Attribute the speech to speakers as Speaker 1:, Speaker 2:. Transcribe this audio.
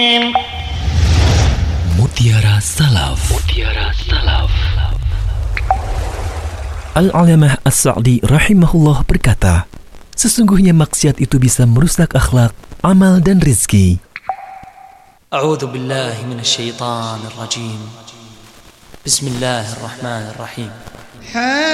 Speaker 1: Mutiara Salaf. Mutiara Salaf.
Speaker 2: Al-Alamah As-Sa'di rahimahullah berkata, sesungguhnya maksiat itu bisa merusak akhlak, amal dan rizki.
Speaker 3: A'udzu billahi minasyaitonir rajim. Bismillahirrahmanirrahim.